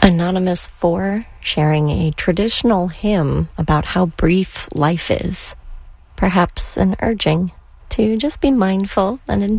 Anonymous 4 sharing a traditional hymn about how brief life is. Perhaps an urging to just be mindful and